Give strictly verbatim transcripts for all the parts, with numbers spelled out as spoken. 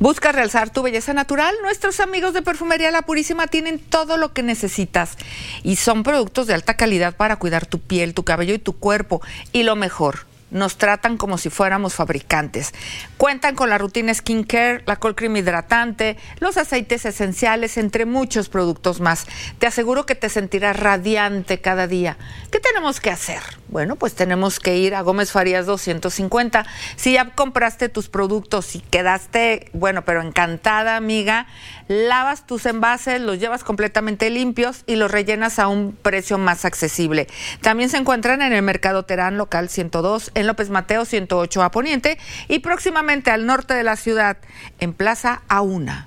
¿Buscas realzar tu belleza natural? Nuestros amigos de Perfumería La Purísima tienen todo lo que necesitas y son productos de alta calidad para cuidar tu piel, tu cabello y tu cuerpo. Y lo mejor, nos tratan como si fuéramos fabricantes. Cuentan con la rutina skincare, la cold cream hidratante, los aceites esenciales, entre muchos productos más. Te aseguro que te sentirás radiante cada día. ¿Qué tenemos que hacer? Bueno, pues tenemos que ir a Gómez Farías doscientos cincuenta. Si ya compraste tus productos y quedaste, bueno, pero encantada, amiga, lavas tus envases, los llevas completamente limpios y los rellenas a un precio más accesible. También se encuentran en el Mercado Terán, local ciento dos, en López Mateo ciento ocho a Poniente y próximamente al norte de la ciudad, en Plaza Auna.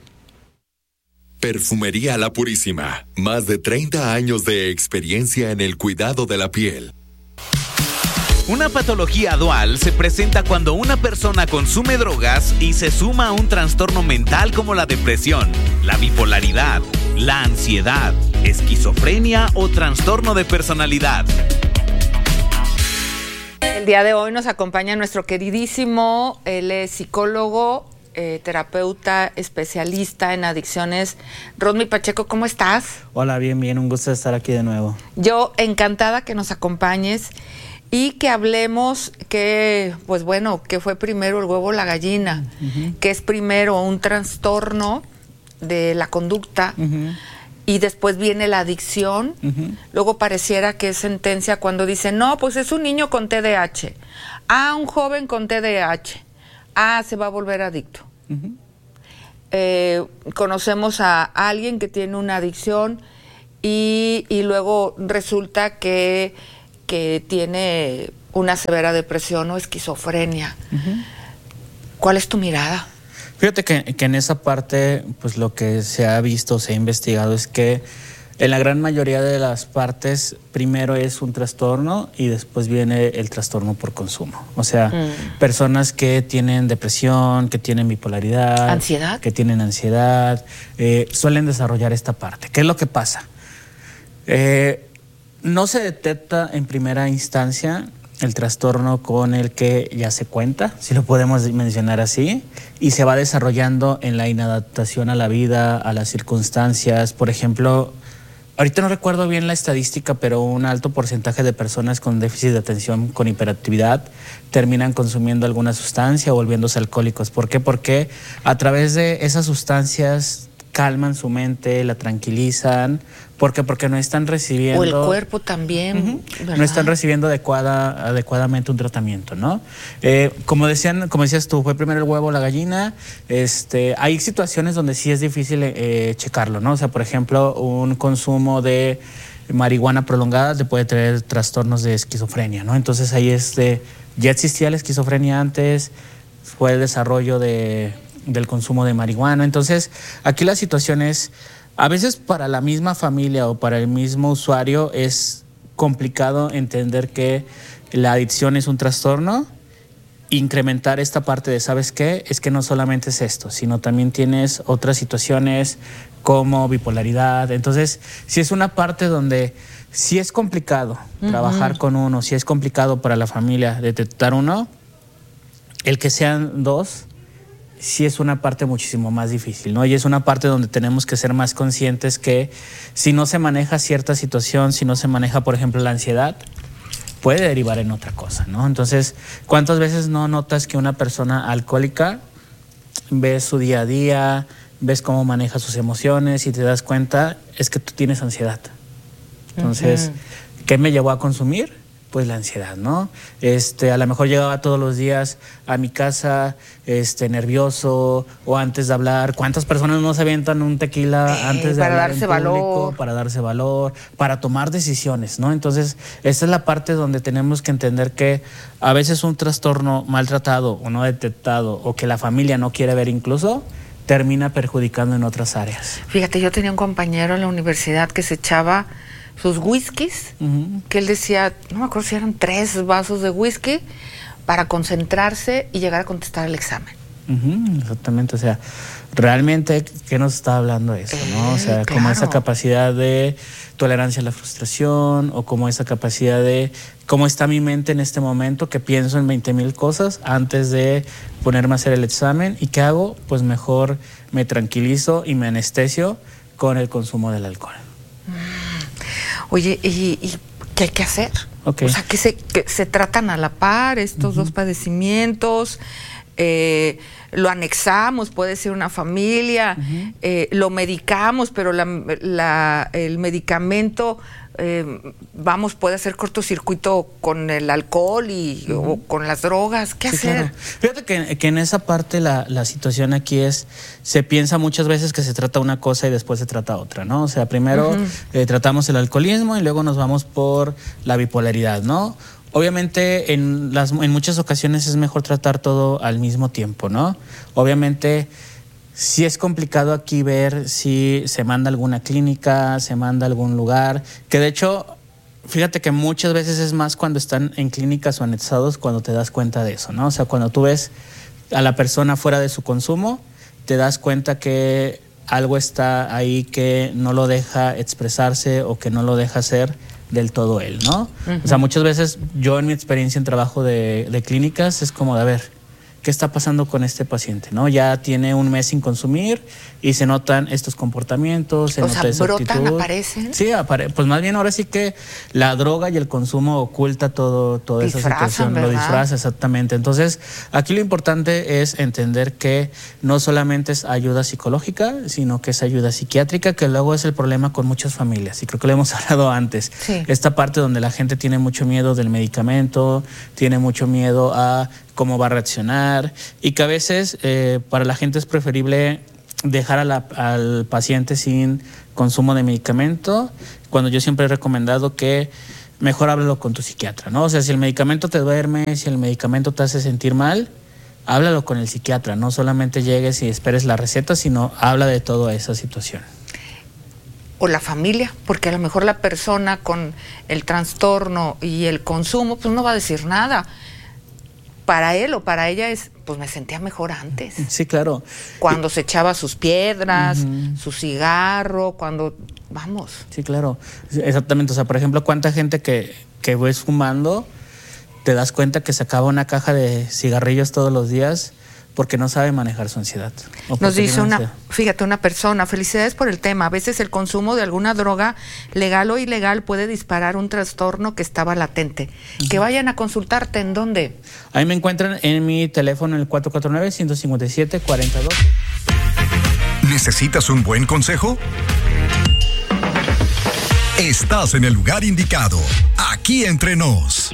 Perfumería La Purísima, más de treinta años de experiencia en el cuidado de la piel. Una patología dual se presenta cuando una persona consume drogas y se suma a un trastorno mental como la depresión, la bipolaridad, la ansiedad, esquizofrenia o trastorno de personalidad. El día de hoy nos acompaña nuestro queridísimo, él es psicólogo, eh, terapeuta, especialista en adicciones. Rodney Pacheco, ¿cómo estás? Hola, bien, bien, un gusto estar aquí de nuevo. Yo encantada que nos acompañes y que hablemos que, pues bueno, que fue primero el huevo o la gallina, uh-huh. que es primero un trastorno de la conducta, uh-huh. y después viene la adicción. Uh-huh. Luego pareciera que es sentencia cuando dicen, no, pues es un niño con T D A H. Ah, un joven con T D A H. Ah, se va a volver adicto. Uh-huh. Eh, conocemos a alguien que tiene una adicción y, y luego resulta que, que tiene una severa depresión o esquizofrenia. Uh-huh. ¿Cuál es tu mirada? Fíjate que, que en esa parte, pues lo que se ha visto, se ha investigado es que en la gran mayoría de las partes, primero es un trastorno y después viene el trastorno por consumo. O sea, mm. personas que tienen depresión, que tienen bipolaridad, ansiedad, que tienen ansiedad, eh, suelen desarrollar esta parte. ¿Qué es lo que pasa? Eh, no se detecta en primera instancia el trastorno con el que ya se cuenta, si lo podemos mencionar así, y se va desarrollando en la inadaptación a la vida, a las circunstancias. Por ejemplo, ahorita no recuerdo bien la estadística, pero un alto porcentaje de personas con déficit de atención, con hiperactividad, terminan consumiendo alguna sustancia o volviéndose alcohólicos. ¿Por qué? Porque a través de esas sustancias calman su mente, la tranquilizan. ¿Por qué? Porque no están recibiendo... O el cuerpo también, uh-huh, no están recibiendo adecuada, adecuadamente un tratamiento, ¿no? Eh, como decían, como decías tú, fue primero el huevo o la gallina. Este, hay situaciones donde sí es difícil eh, checarlo, ¿no? O sea, por ejemplo, un consumo de marihuana prolongada te puede traer trastornos de esquizofrenia, ¿no? Entonces ahí es de, ya existía la esquizofrenia antes, fue el desarrollo de... del consumo de marihuana. Entonces, aquí la situación es, a veces para la misma familia o para el mismo usuario es complicado entender que la adicción es un trastorno, incrementar esta parte de, ¿sabes qué? Es que no solamente es esto, sino también tienes otras situaciones como bipolaridad. Entonces, sí es una parte donde sí es complicado uh-huh. trabajar con uno, sí es complicado para la familia detectar uno, el que sean dos, sí es una parte muchísimo más difícil, ¿no? Y es una parte donde tenemos que ser más conscientes que si no se maneja cierta situación, si no se maneja, por ejemplo, la ansiedad, puede derivar en otra cosa, ¿no? Entonces, ¿cuántas veces no notas que una persona alcohólica ves su día a día, ves cómo maneja sus emociones y te das cuenta, es que tú tienes ansiedad? Entonces, uh-huh. ¿qué me llevó a consumir? Pues la ansiedad, ¿no? Este, a lo mejor llegaba todos los días a mi casa, este, nervioso, o antes de hablar. ¿Cuántas personas no se avientan un tequila eh, antes de para hablar darse en público, valor, para darse valor, para tomar decisiones, ¿no? Entonces, esta es la parte donde tenemos que entender que a veces un trastorno maltratado o no detectado, o que la familia no quiere ver incluso, termina perjudicando en otras áreas. Fíjate, yo tenía un compañero en la universidad que se echaba sus whiskies, uh-huh. que él decía, no me acuerdo si eran tres vasos de whisky para concentrarse y llegar a contestar el examen. Uh-huh, exactamente, o sea, realmente, ¿qué nos está hablando eso, no? O sea, Eh, como claro. esa capacidad de tolerancia a la frustración, o como esa capacidad de cómo está mi mente en este momento, que pienso en veinte mil cosas antes de ponerme a hacer el examen. ¿Y qué hago? Pues mejor me tranquilizo y me anestesio con el consumo del alcohol. Oye, ¿y, y qué hay que hacer? Okay. O sea, que se, que se tratan a la par estos uh-huh. dos padecimientos, eh, lo anexamos, puede ser una familia, uh-huh. eh, lo medicamos, pero la, la, el medicamento, eh, vamos, puede hacer cortocircuito con el alcohol y, uh-huh. o con las drogas. ¿Qué sí, hacer? Claro. Fíjate que, que en esa parte la, la situación aquí es, se piensa muchas veces que se trata una cosa y después se trata otra, ¿no? O sea, primero uh-huh. eh, tratamos el alcoholismo y luego nos vamos por la bipolaridad, ¿no? Obviamente en, las, en muchas ocasiones es mejor tratar todo al mismo tiempo, ¿no? Obviamente sí es complicado aquí ver si se manda a alguna clínica, se manda a algún lugar, que de hecho, fíjate que muchas veces es más cuando están en clínicas o anexados cuando te das cuenta de eso, ¿no? O sea, cuando tú ves a la persona fuera de su consumo, te das cuenta que algo está ahí que no lo deja expresarse o que no lo deja ser del todo él, ¿no? Uh-huh. O sea, muchas veces yo en mi experiencia en trabajo de, de clínicas es como de, a ver, ¿qué está pasando con este paciente? ¿No? Ya tiene un mes sin consumir y se notan estos comportamientos, se o nota sea, esa brotan, actitud. aparecen. Sí, apare- pues más bien ahora sí que la droga y el consumo oculta todo, toda esa Disfrazan, situación, ¿verdad? lo disfraza exactamente. Entonces, aquí lo importante es entender que no solamente es ayuda psicológica, sino que es ayuda psiquiátrica, que luego es el problema con muchas familias, y creo que lo hemos hablado antes. Sí. Esta parte donde la gente tiene mucho miedo del medicamento, tiene mucho miedo a cómo va a reaccionar, y que a veces eh, para la gente es preferible dejar a la, al paciente sin consumo de medicamento, cuando yo siempre he recomendado que mejor háblalo con tu psiquiatra, ¿no? O sea, si el medicamento te duerme, si el medicamento te hace sentir mal, háblalo con el psiquiatra, no solamente llegues y esperes la receta, sino habla de toda esa situación. O la familia, porque a lo mejor la persona con el trastorno y el consumo, pues no va a decir nada. Para él o para ella es, pues me sentía mejor antes. Sí, claro. Cuando se echaba sus piedras, uh-huh. su cigarro, cuando, vamos. Sí, claro. Exactamente. O sea, por ejemplo, ¿cuánta gente que, que ves fumando, te das cuenta que se acaba una caja de cigarrillos todos los días porque no sabe manejar su ansiedad? Nos dice una, fíjate, una persona, felicidades por el tema. A veces el consumo de alguna droga, legal o ilegal, puede disparar un trastorno que estaba latente. Uh-huh. Que vayan a consultarte, ¿en dónde? Ahí me encuentran en mi teléfono, el cuatro cuatro nueve, uno cinco siete, cuatro dos. ¿Necesitas un buen consejo? Estás en el lugar indicado. Aquí entre nos.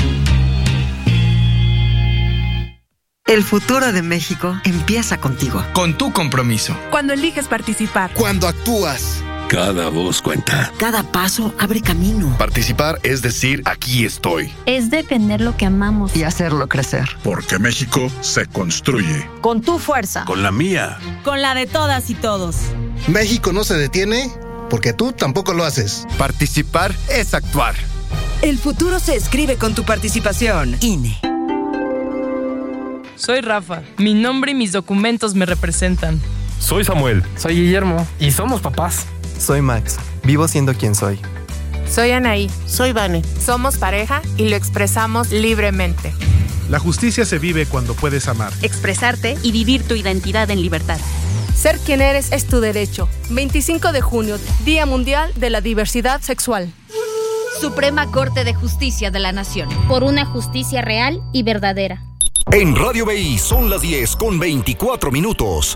El futuro de México empieza contigo. Con tu compromiso. Cuando eliges participar. Cuando actúas. Cada voz cuenta. Cada paso abre camino. Participar es decir, aquí estoy. Es defender lo que amamos. Y hacerlo crecer. Porque México se construye. Con tu fuerza. Con la mía. Con la de todas y todos. México no se detiene porque tú tampoco lo haces. Participar es actuar. El futuro se escribe con tu participación. I N E. Soy Rafa. Mi nombre y mis documentos me representan. Soy Samuel. Soy Guillermo. Y somos papás. Soy Max. Vivo siendo quien soy. Soy Anaí. Soy Vane. Somos pareja y lo expresamos libremente. La justicia se vive cuando puedes amar, expresarte y vivir tu identidad en libertad. Ser quien eres es tu derecho. veinticinco de junio, Día Mundial de la Diversidad Sexual. Suprema Corte de Justicia de la Nación. Por una justicia real y verdadera. En Radio B I son las diez con veinticuatro minutos.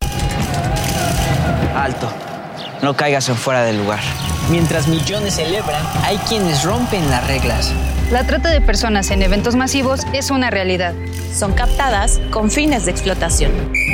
Alto. No caigas en fuera del lugar. Mientras millones celebran, hay quienes rompen las reglas. La trata de personas en eventos masivos es una realidad. Son captadas con fines de explotación.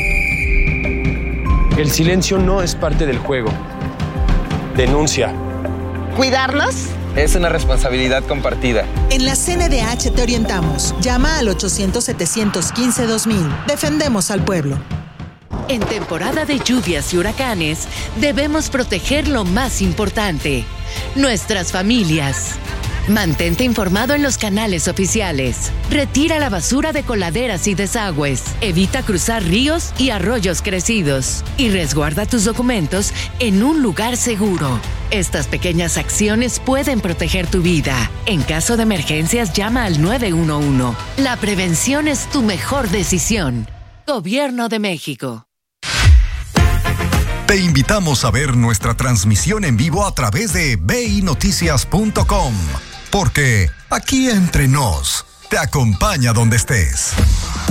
El silencio no es parte del juego. Denuncia. ¿Cuidarnos? Es una responsabilidad compartida. En la C N D H te orientamos. Llama al ochocientos, setecientos quince, dos mil. Defendemos al pueblo. En temporada de lluvias y huracanes, debemos proteger lo más importante, nuestras familias. Mantente informado en los canales oficiales. Retira la basura de coladeras y desagües. Evita cruzar ríos y arroyos crecidos. Y resguarda tus documentos en un lugar seguro. Estas pequeñas acciones pueden proteger tu vida. En caso de emergencias, llama al nueve uno uno. La prevención es tu mejor decisión. Gobierno de México. Te invitamos a ver nuestra transmisión en vivo a través de ve i noticias punto com, porque aquí entre nos te acompaña donde estés.